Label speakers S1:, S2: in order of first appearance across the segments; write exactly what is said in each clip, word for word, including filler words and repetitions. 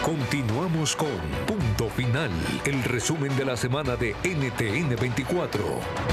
S1: Continuamos con Punto Final, el resumen de la semana de N T N veinticuatro.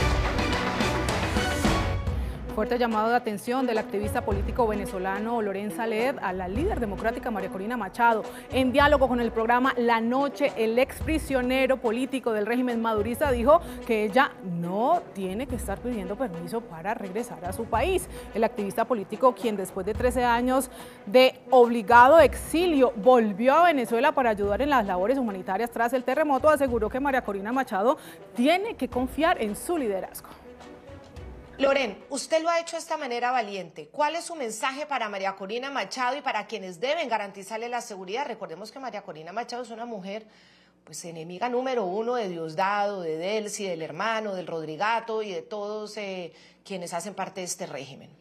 S2: Fuerte llamado de atención del activista político venezolano Lorenza Led a la líder democrática María Corina Machado. En diálogo con el programa La Noche, el exprisionero político del régimen madurista dijo que ella no tiene que estar pidiendo permiso para regresar a su país. El activista político, quien después de trece años de obligado exilio volvió a Venezuela para ayudar en las labores humanitarias tras el terremoto, aseguró que María Corina Machado tiene que confiar en su liderazgo.
S3: Loren, usted lo ha hecho de esta manera valiente. ¿Cuál es su mensaje para María Corina Machado y para quienes deben garantizarle la seguridad? Recordemos que María Corina Machado es una mujer, pues, enemiga número uno de Diosdado, de Delcy, del hermano, del Rodrigato y de todos eh, quienes hacen parte de este régimen.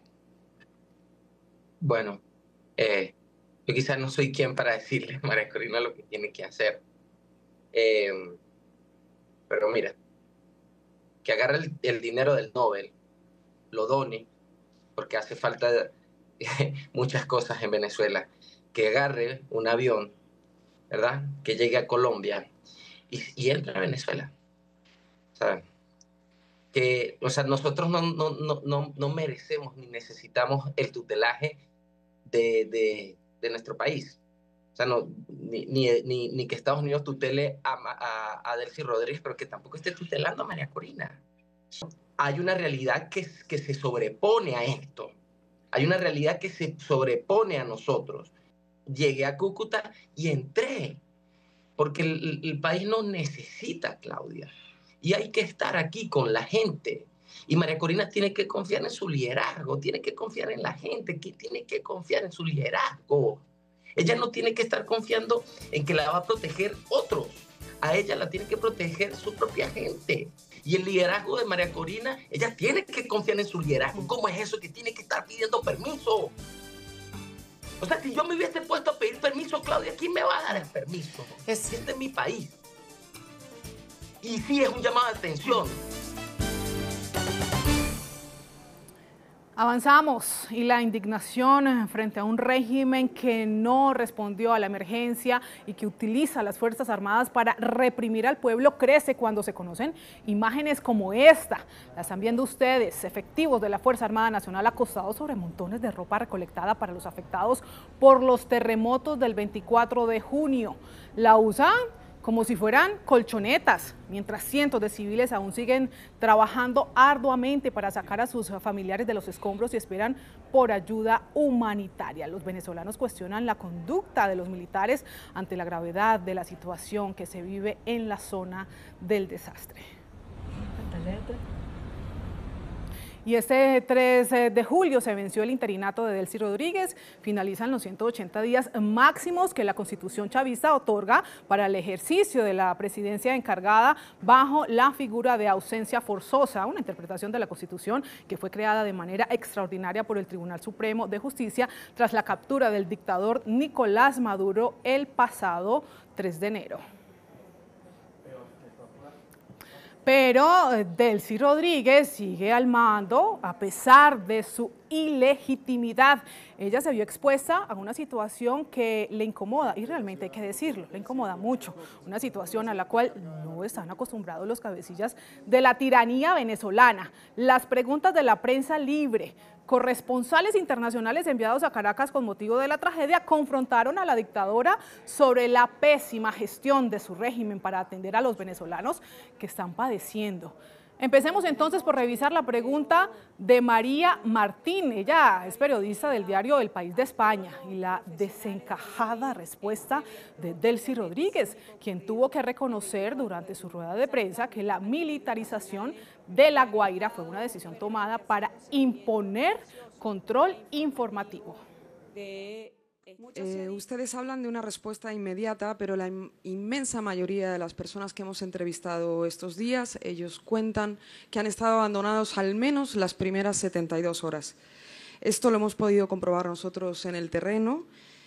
S4: Bueno, eh, yo quizás no soy quien para decirle a María Corina lo que tiene que hacer. Eh, pero mira, que agarre el, el dinero del Nobel, lo done, porque hace falta muchas cosas en Venezuela, que agarre un avión, ¿verdad?, que llegue a Colombia y, y entre a Venezuela. O sea, que, o sea nosotros no, no, no, no, no merecemos ni necesitamos el tutelaje de, de, de nuestro país. O sea, no, ni, ni, ni, ni que Estados Unidos tutele a, a, a Delcy Rodríguez, pero que tampoco esté tutelando a María Corina. Hay una realidad que, que se sobrepone a esto. Hay una realidad que se sobrepone a nosotros. Llegué a Cúcuta y entré, porque el, el país nos necesita, Claudia. Y hay que estar aquí con la gente. Y María Corina tiene que confiar en su liderazgo, tiene que confiar en la gente, que tiene que confiar en su liderazgo. Ella no tiene que estar confiando en que la va a proteger otros. A ella la tiene que proteger su propia gente. Y el liderazgo de María Corina, ella tiene que confiar en su liderazgo. ¿Cómo es eso que tiene que estar pidiendo permiso? O sea, si yo me hubiese puesto a pedir permiso, Claudia, ¿quién me va a dar el permiso? Este es mi país. Y sí es un llamado de atención.
S2: Avanzamos y la indignación frente a un régimen que no respondió a la emergencia y que utiliza las Fuerzas Armadas para reprimir al pueblo crece cuando se conocen imágenes como esta. La están viendo ustedes, efectivos de la Fuerza Armada Nacional acostados sobre montones de ropa recolectada para los afectados por los terremotos del veinticuatro de junio. La usan como si fueran colchonetas, mientras cientos de civiles aún siguen trabajando arduamente para sacar a sus familiares de los escombros y esperan por ayuda humanitaria. Los venezolanos cuestionan la conducta de los militares ante la gravedad de la situación que se vive en la zona del desastre. Y este tres de julio se venció el interinato de Delcy Rodríguez. Finalizan los ciento ochenta días máximos que la Constitución chavista otorga para el ejercicio de la presidencia encargada bajo la figura de ausencia forzosa, una interpretación de la Constitución que fue creada de manera extraordinaria por el Tribunal Supremo de Justicia tras la captura del dictador Nicolás Maduro el pasado tres de enero. Pero Delcy Rodríguez sigue al mando a pesar de su ilegitimidad. Ella se vio expuesta a una situación que le incomoda, y realmente hay que decirlo, le incomoda mucho. Una situación a la cual no están acostumbrados los cabecillas de la tiranía venezolana. Las preguntas de la prensa libre, corresponsales internacionales enviados a Caracas con motivo de la tragedia confrontaron a la dictadora sobre la pésima gestión de su régimen para atender a los venezolanos que están padeciendo. Empecemos entonces por revisar la pregunta de María Martín. Ella es periodista del diario El País de España, y la desencajada respuesta de Delcy Rodríguez, quien tuvo que reconocer durante su rueda de prensa que la militarización de La Guaira fue una decisión tomada para imponer control informativo.
S5: Eh, ustedes hablan de una respuesta inmediata, pero la inmensa mayoría de las personas que hemos entrevistado estos días, ellos cuentan que han estado abandonados al menos las primeras setenta y dos horas. Esto lo hemos podido comprobar nosotros en el terreno